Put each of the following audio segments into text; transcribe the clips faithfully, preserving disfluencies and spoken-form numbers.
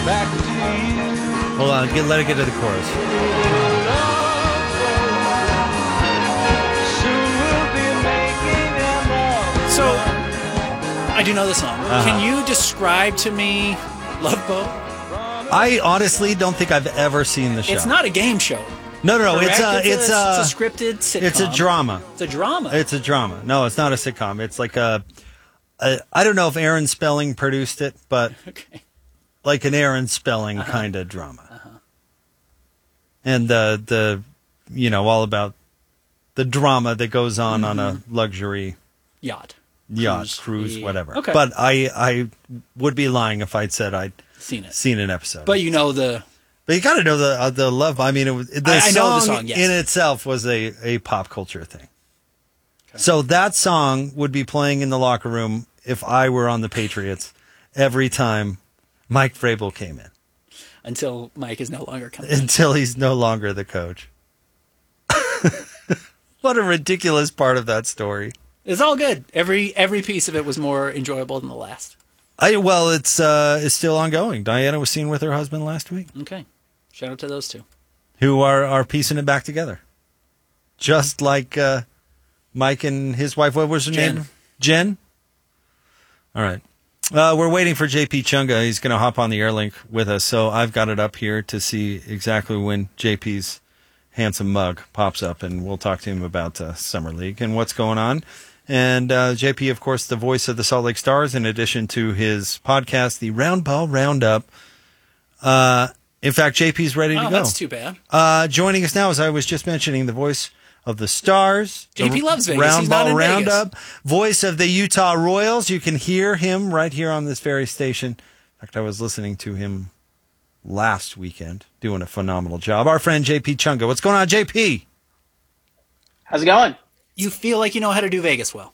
back to you. Hold on, get, let it get to the chorus. Soon we'll be making them So, I do know the song. Uh-huh. Can you describe to me Love Boat? I honestly don't think I've ever seen the show. It's not a game show. No, no, no. Correct? It's a, it's a, it's a scripted sitcom. It's a drama. It's a drama. It's a drama. No, it's not a sitcom. It's like a, a I don't know if Aaron Spelling produced it, but okay. like an Aaron Spelling uh-huh. kind of drama. Uh-huh. And the the you know all about the drama that goes on mm-hmm. on a luxury yacht, yacht, cruise, cruise yeah. whatever. Okay. But I I would be lying if I'd said I'd seen it, seen an episode. But you know the. But you got to know the uh, the love. I mean, it was, the, I, I song know the song yes. in itself was a, a pop culture thing. Okay. So that song would be playing in the locker room if I were on the Patriots every time Mike Vrabel came in. Until Mike is no longer coming. Until he's no longer the coach. What a ridiculous part of that story. It's all good. Every every piece of it was more enjoyable than the last. I, well, it's uh, it's still ongoing. Diana was seen with her husband last week. Okay. Shout out to those two. Who are, are piecing it back together. Just like uh, Mike and his wife. What was her Jen. name? Jen? All right. Uh, we're waiting for J P Chunga. He's going to hop on the Airlink with us. So I've got it up here to see exactly when J P's handsome mug pops up. And we'll talk to him about uh, Summer League and what's going on. And uh, J P, of course, the voice of the Salt Lake Stars, in addition to his podcast, the Round Ball Roundup. Uh, in fact, J P's ready to oh, go. That's too bad. Uh, joining us now, as I was just mentioning, the voice of the Stars. J P the loves Vegas. Round He's Ball not in Roundup. Vegas. Voice of the Utah Royals. You can hear him right here on this very station. In fact, I was listening to him last weekend, doing a phenomenal job. Our friend J P Chunga. What's going on, J P? How's it going? You feel like you know how to do Vegas well.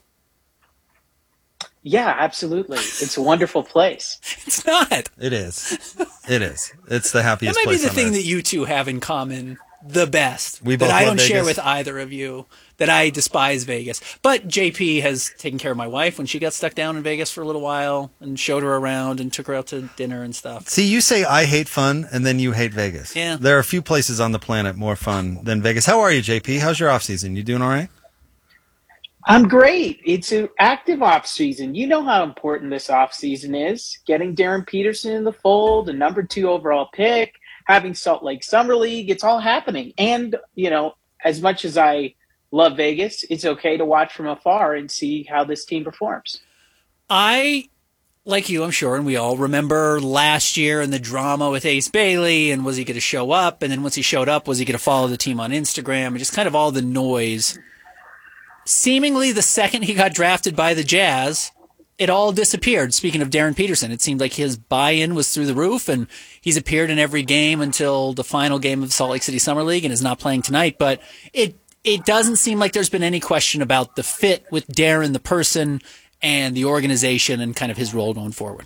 Yeah, absolutely. It's a wonderful place. It's not. It is. It is. It's the happiest That might place be the on thing earth. that you two have in common the best. We both that I love don't share Vegas. with either of you. That I despise Vegas. But J P has taken care of my wife when she got stuck down in Vegas for a little while and showed her around and took her out to dinner and stuff. See, you say I hate fun, and then you hate Vegas. Yeah. There are a few places on the planet more fun than Vegas. How are you, J P? How's your off season? You doing all right? I'm great. It's an active off season. You know how important this off season is. Getting Darren Peterson in the fold, a number two overall pick, having Salt Lake Summer League. It's all happening. And, you know, as much as I love Vegas, it's okay to watch from afar and see how this team performs. I, like you, I'm sure, and we all remember last year and the drama with Ace Bailey, and was he going to show up? And then once he showed up, was he going to follow the team on Instagram? And just kind of all the noise. Seemingly the second he got drafted by the Jazz, it all disappeared. Speaking of Darren Peterson, it seemed like his buy-in was through the roof, and he's appeared in every game until the final game of the Salt Lake City Summer League and is not playing tonight. But it it doesn't seem like there's been any question about the fit with Darren, the person, and the organization, and kind of his role going forward.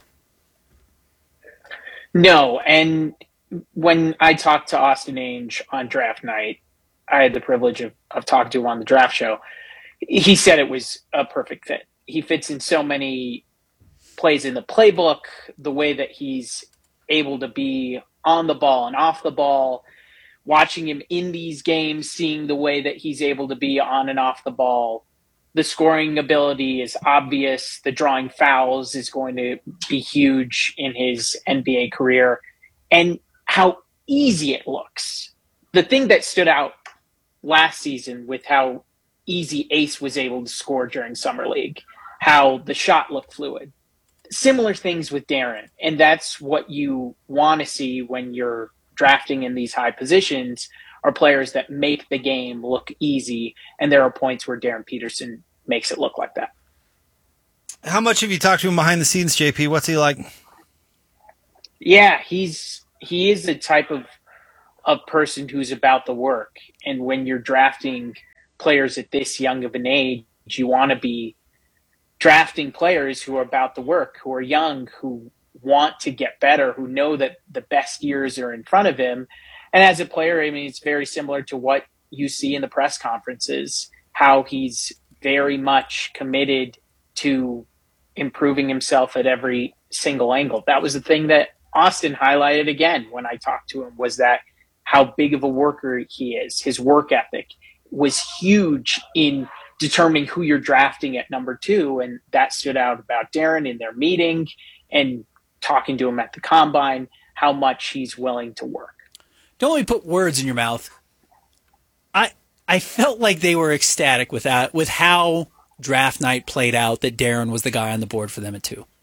No, and when I talked to Austin Ainge on draft night, I had the privilege of, of talking to him on the draft show. He said it was a perfect fit. He fits in so many plays in the playbook, the way that he's able to be on the ball and off the ball, watching him in these games, seeing the way that he's able to be on and off the ball. The scoring ability is obvious. The drawing fouls is going to be huge in his N B A career. And how easy it looks. The thing that stood out last season with how easy Ace was able to score during Summer League, how the shot looked fluid. Similar things with Darren, and that's what you want to see when you're drafting in these high positions, are players that make the game look easy, and there are points where Darren Peterson makes it look like that. How much have you talked to him behind the scenes, J P? What's he like? Yeah, he's he is the type of of person who's about the work, and when you're drafting players at this young of an age, you want to be drafting players who are about the work, who are young, who want to get better, who know that the best years are in front of him. And as a player, I mean, it's very similar to what you see in the press conferences, how he's very much committed to improving himself at every single angle. That was the thing that Austin highlighted again when I talked to him was that how big of a worker he is. His work ethic was huge in determining who you're drafting at number two. And that stood out about Darren in their meeting and talking to him at the combine, how much he's willing to work. Don't let me put words in your mouth. I I felt like they were ecstatic with that, with how draft night played out, that Darren was the guy on the board for them at two.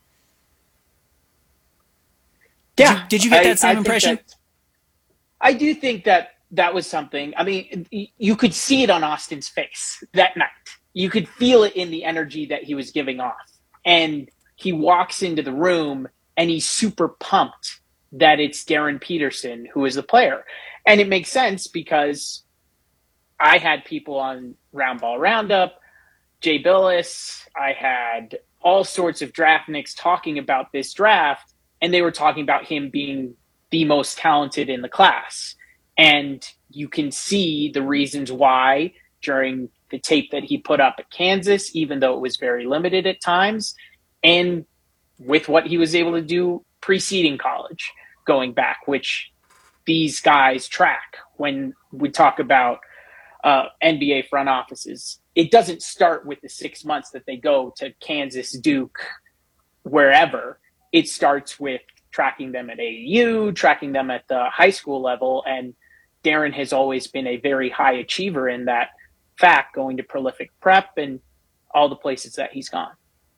Did Yeah. you, did you get that I- same I think impression? that- I do think that that was something. I mean, you could see it on Austin's face that night. You could feel it in the energy that he was giving off. And he walks into the room and he's super pumped that it's Darren Peterson who is the player. And it makes sense because I had people on Round Ball Roundup, Jay Billis, I had all sorts of draft nicks talking about this draft, and they were talking about him being the most talented in the class. And you can see the reasons why during the tape that he put up at Kansas, even though it was very limited at times, and with what he was able to do preceding college, going back, which these guys track when we talk about uh, N B A front offices. It doesn't start with the six months that they go to Kansas, Duke, wherever. It starts with tracking them at A A U, tracking them at the high school level, and Darren has always been a very high achiever in that fact, going to Prolific Prep and all the places that he's gone.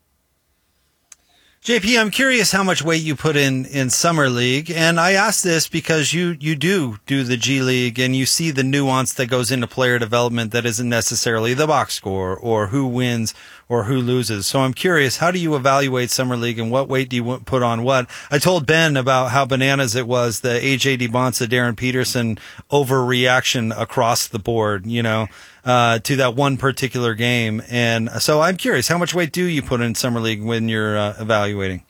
J P, I'm curious how much weight you put in in Summer League, and I ask this because you you do do the G League, and you see the nuance that goes into player development that isn't necessarily the box score or who wins or who loses. So I'm curious, how do you evaluate Summer League, and what weight do you put on what? I told Ben about how bananas it was, the A J DeBonsa, Darren Peterson overreaction across the board, you know, uh, to that one particular game. And so I'm curious, how much weight do you put in Summer League when you're uh, evaluating?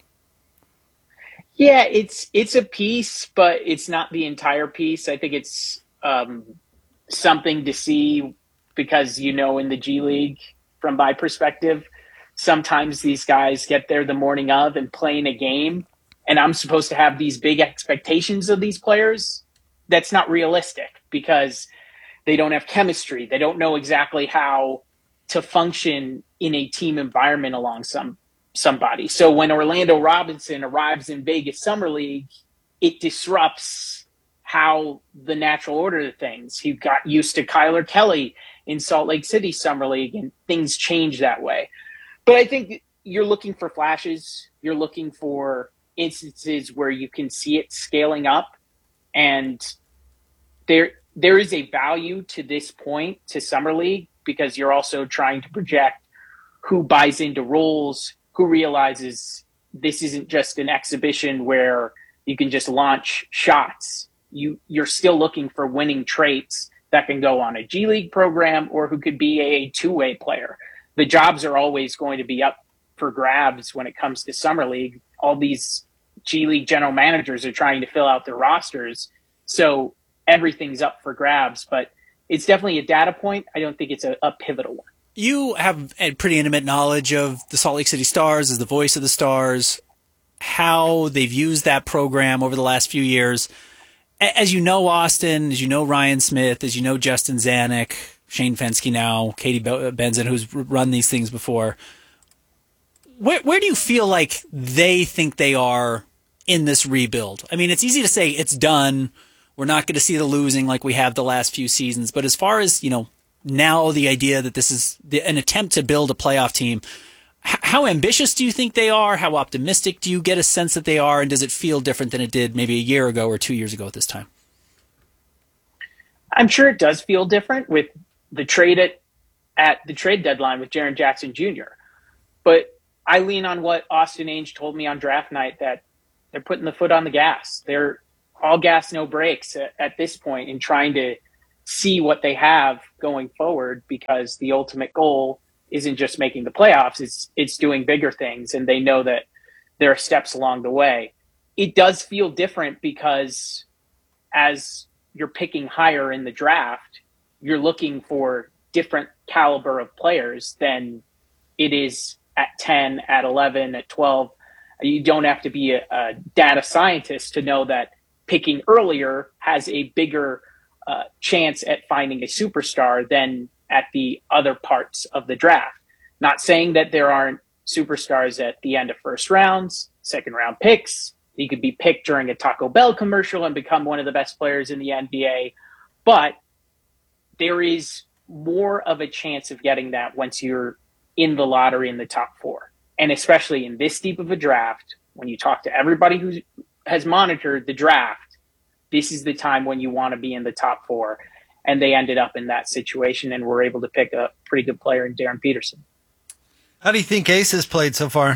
Yeah, it's it's a piece, but it's not the entire piece. I think it's um, something to see because, you know, in the G League, from my perspective, sometimes these guys get there the morning of and playing a game, and I'm supposed to have these big expectations of these players. That's not realistic because they don't have chemistry. They don't know exactly how to function in a team environment along some somebody. So when Orlando Robinson arrives in Vegas Summer League, it disrupts how the natural order of things. He got used to Kyler Kelly in Salt Lake City Summer League, and things change that way. But I think you're looking for flashes. You're looking for instances where you can see it scaling up, and there there is a value to this point to Summer League because you're also trying to project who buys into roles, who realizes this isn't just an exhibition where you can just launch shots. You, you're still looking for winning traits that can go on a G League program or who could be a two-way player. The jobs are always going to be up for grabs when it comes to Summer League. All these G League general managers are trying to fill out their rosters. So everything's up for grabs, but it's definitely a data point. I don't think it's a, a pivotal one. You have a pretty intimate knowledge of the Salt Lake City Stars as the voice of the Stars, how they've used that program over the last few years. As you know, Austin, as you know, Ryan Smith, as you know, Justin Zanuck, Shane Fensky now, Katie Benson, who's run these things before. Where, where do you feel like they think they are in this rebuild? I mean, it's easy to say it's done. We're not going to see the losing like we have the last few seasons. But as far as, you know, now the idea that this is the, an attempt to build a playoff team, h- how ambitious do you think they are? How optimistic do you get a sense that they are? And does it feel different than it did maybe a year ago or two years ago at this time? I'm sure it does feel different with the trade at, at the trade deadline with Jaren Jackson Junior But I lean on what Austin Ainge told me on draft night, that they're putting the foot on the gas. They're all gas, no brakes at, at this point in trying to see what they have going forward, because the ultimate goal isn't just making the playoffs. It's, it's doing bigger things. And they know that there are steps along the way. It does feel different because as you're picking higher in the draft, you're looking for different caliber of players than it is at ten, at eleven, at twelve, You don't have to be a, a data scientist to know that picking earlier has a bigger uh, chance at finding a superstar than at the other parts of the draft. Not saying that there aren't superstars at the end of first rounds, second round picks. He could be picked during a Taco Bell commercial and become one of the best players in the N B A. But there is more of a chance of getting that once you're in the lottery in the top four. And especially in this deep of a draft, when you talk to everybody who has monitored the draft, this is the time when you want to be in the top four. And they ended up in that situation and were able to pick a pretty good player in Darren Peterson. How do you think Ace has played so far?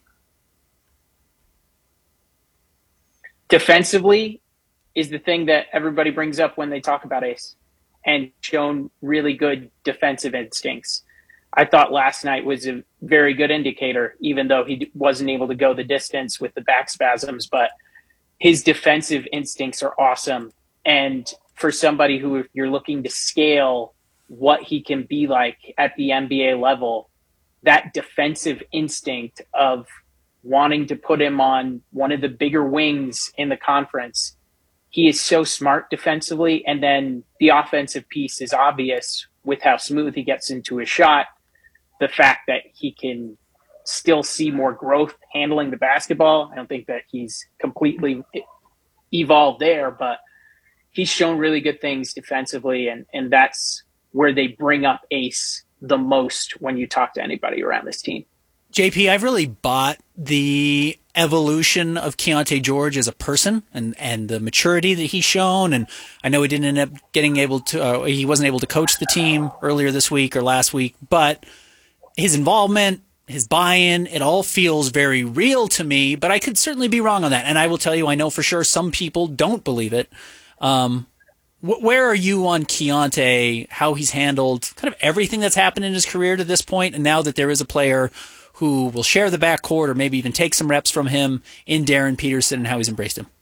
Defensively is the thing that everybody brings up when they talk about Ace, and shown really good defensive instincts. I thought last night was a very good indicator, even though he wasn't able to go the distance with the back spasms, but his defensive instincts are awesome. And for somebody who, if you're looking to scale what he can be like at the N B A level, that defensive instinct of wanting to put him on one of the bigger wings in the conference, he is so smart defensively. And then the offensive piece is obvious with how smooth he gets into his shot. The fact that he can still see more growth handling the basketball. I don't think that he's completely evolved there, but he's shown really good things defensively. And, and that's where they bring up Ace the most when you talk to anybody around this team. J P, I've really bought the evolution of Keontae George as a person and, and the maturity that he's shown. And I know he didn't end up getting able to, uh, he wasn't able to coach the team earlier this week or last week, but his involvement, his buy-in, it all feels very real to me, but I could certainly be wrong on that. And I will tell you, I know for sure some people don't believe it. Um, wh- where are you on Keontae, how he's handled kind of everything that's happened in his career to this point, and now that there is a player who will share the backcourt or maybe even take some reps from him in Darren Peterson, and how he's embraced him?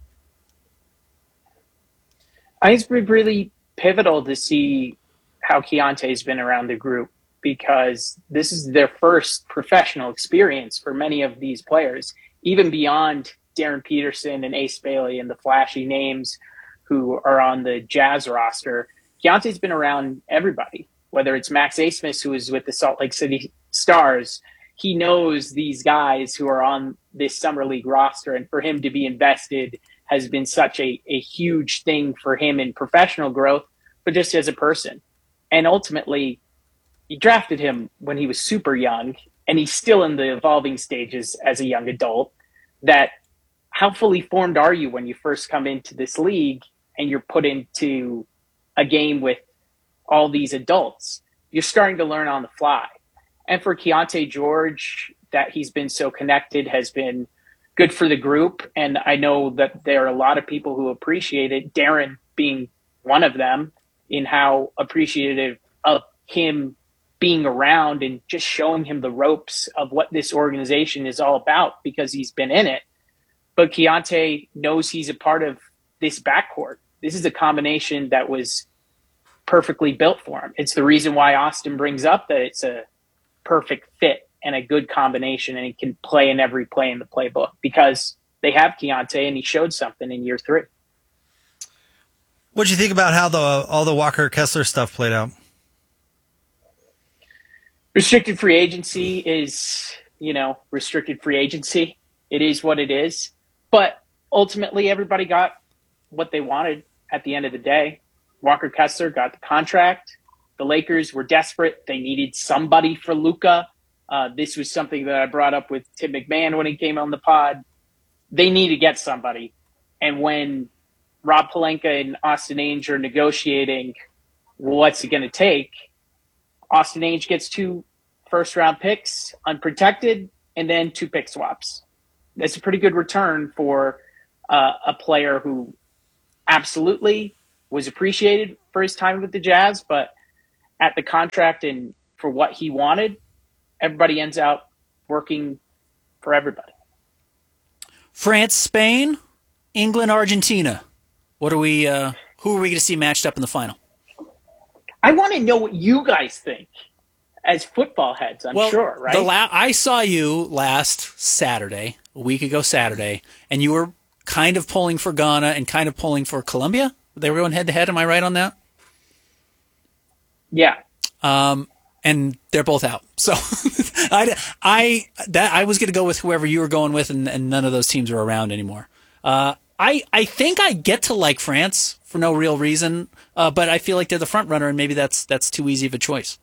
I think it's been really pivotal to see how Keontae's been around the group, because this is their first professional experience for many of these players, even beyond Darren Peterson and Ace Bailey and the flashy names who are on the Jazz roster. Keontae's been around everybody, whether it's Max Asmus, who is with the Salt Lake City Stars. He knows these guys who are on this Summer League roster, and for him to be invested has been such a, a huge thing for him in professional growth, but just as a person. And ultimately, you drafted him when he was super young, and he's still in the evolving stages as a young adult. That how fully formed are you when you first come into this league and you're put into a game with all these adults? You're starting to learn on the fly. And for Keontae George, that he's been so connected has been good for the group. And I know that there are a lot of people who appreciate it, Darren being one of them, in how appreciative of him being around and just showing him the ropes of what this organization is all about, because he's been in it. But Keontae knows he's a part of this backcourt. This is a combination that was perfectly built for him. It's the reason why Austin brings up that it's a perfect fit and a good combination, and he can play in every play in the playbook, because they have Keontae and he showed something in year three. What do you think about how the all the Walker Kessler stuff played out? Restricted free agency is, you know, restricted free agency. It is what it is. But ultimately, everybody got what they wanted at the end of the day. Walker Kessler got the contract. The Lakers were desperate. They needed somebody for Luka. Uh, this was something that I brought up with Tim McMahon when he came on the pod. They need to get somebody. And when Rob Pelinka and Austin Ainge are negotiating what's it going to take, Austin Ainge gets two first-round picks, unprotected, and then two pick swaps. That's a pretty good return for uh, a player who absolutely was appreciated for his time with the Jazz, but at the contract and for what he wanted, everybody ends up working for everybody. France, Spain, England, Argentina. What are we? Uh, who are we going to see matched up in the final? I want to know what you guys think. as football heads, I'm well, sure, right? The la- I saw you last Saturday, a week ago Saturday, and you were kind of pulling for Ghana and kind of pulling for Colombia. They were going head to head. Am I right on that? Yeah. Um, and they're both out. So I, I, that, I was going to go with whoever you were going with, and, and none of those teams are around anymore. Uh, I, I think I get to like France for no real reason, uh, but I feel like they're the front runner, and maybe that's that's too easy of a choice.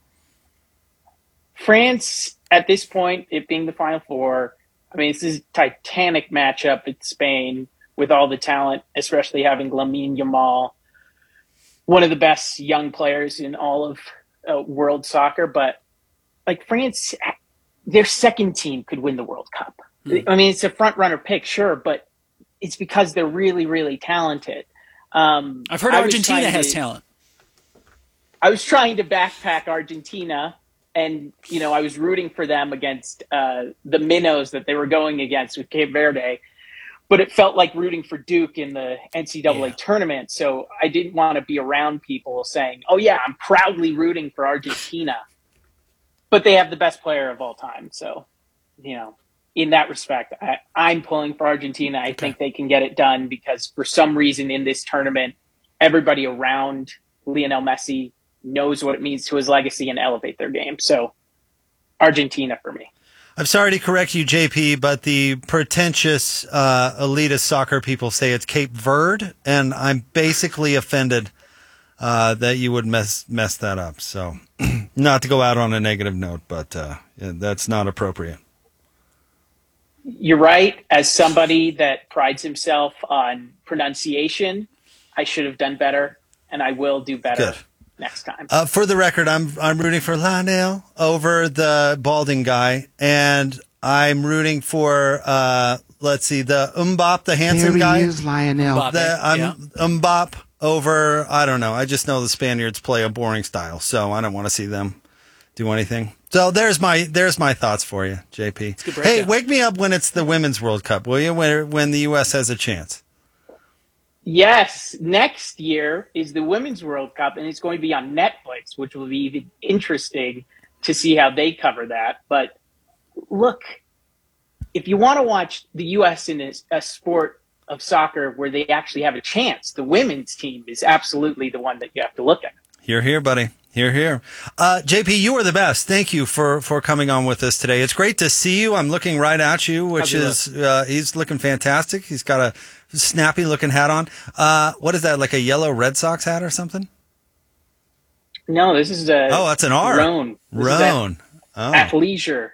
France, at this point, it being the Final Four, I mean, this is a titanic matchup with Spain with all the talent, especially having Lamine Yamal, one of the best young players in all of uh, world soccer. But, like, France, their second team could win the World Cup. Mm. I mean, it's a front-runner pick, sure, but it's because they're really, really talented. Um, I've heard Argentina has to, talent. I was trying to backpack Argentina, and, you know, I was rooting for them against uh, the minnows that they were going against with Cape Verde. But it felt like rooting for Duke in the N C double A yeah. tournament. So I didn't want to be around people saying, oh, yeah, I'm proudly rooting for Argentina. But they have the best player of all time. So, you know, in that respect, I, I'm pulling for Argentina. I okay. think they can get it done because for some reason in this tournament, everybody around Lionel Messi knows what it means to his legacy and elevate their game. So Argentina for me. I'm sorry to correct you, J P, but the pretentious uh, elitist soccer people say it's Cape Verde, and I'm basically offended uh, that you would mess mess that up. So, not to go out on a negative note, but uh, yeah, that's not appropriate. You're right. As somebody that prides himself on pronunciation, I should have done better, and I will do better. Good. Next time. Uh, for the record, I'm I'm rooting for Lionel over the balding guy, and I'm rooting for uh, let's see, the Mbop, the handsome There guy. he is, Lionel. Mbappe, The, I'm yeah. Mbop over. I don't know. I just know the Spaniards play a boring style, so I don't want to see them do anything. So there's my there's my thoughts for you, J P. Hey, wake me up when it's the Women's World Cup, will you? When when the U S has a chance. Yes, next year is the Women's World Cup, and it's going to be on Netflix, which will be even interesting to see how they cover that. But look, if you want to watch the U S in a, a sport of soccer where they actually have a chance, the women's team is absolutely the one that you have to look at. Here, here, buddy. Here, here. Uh, J P, you are the best. Thank you for, for coming on with us today. It's great to see you. I'm looking right at you, which is, uh, he's looking fantastic. He's got a snappy looking hat on. Uh, what is that, like a yellow Red Sox hat or something? No, this is a Oh, that's an R. Roan. This Roan. At, oh. athleisure.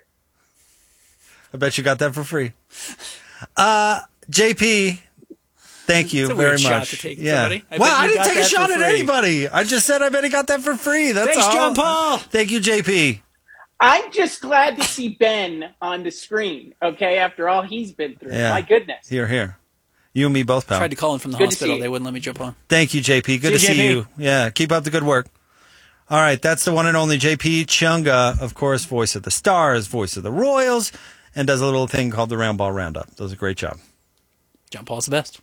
I bet you got that for free. Uh, J P, thank you it's a very weird much. Shot to take yeah. I well, I didn't take a shot at free. anybody. I just said I bet he got that for free. That's Thanks, all. John Paul. Thank you, J P. I'm just glad to see Ben on the screen, okay, after all he's been through. Yeah. My goodness. Here, here. You and me both, pal. Tried to call him from the Good hospital. to They wouldn't let me jump on. Thank you, J P. Good See to you, see J P. you. Yeah, keep up the good work. All right, that's the one and only J P Chunga, of course, voice of the Stars, voice of the Royals, and does a little thing called the Round Ball Roundup. Does a great job. John Paul's the best.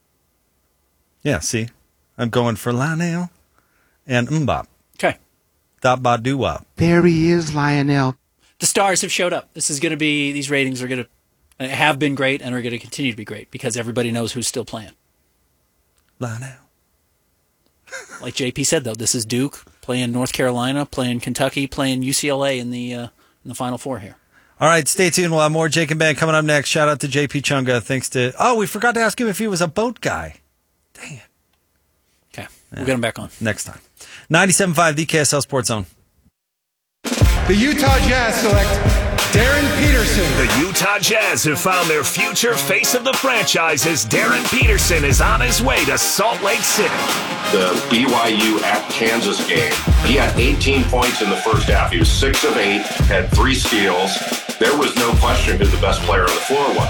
Yeah, see? I'm going for Lionel and Mbop. Okay. Dot ba doo wop. There he is, Lionel. The Stars have showed up. This is going to be, these ratings are going to, have been great and are going to continue to be great because everybody knows who's still playing. Lionel. Like J P said, though, this is Duke playing North Carolina, playing Kentucky, playing U C L A in the uh, in the Final Four here. All right, stay tuned. We'll have more Jake and Ben coming up next. Shout out to J P Chunga. Thanks to, oh, we forgot to ask him if he was a boat guy. Dang it. Okay, we'll get him back on. Next time. ninety-seven point five, the K S L Sports Zone. The Utah Jazz select Darren Peterson. The Utah Jazz have found their future face of the franchise as Darren Peterson is on his way to Salt Lake City. The B Y U at Kansas game, he had eighteen points in the first half. He was six of eight, had three steals. There was no question who the best player on the floor was.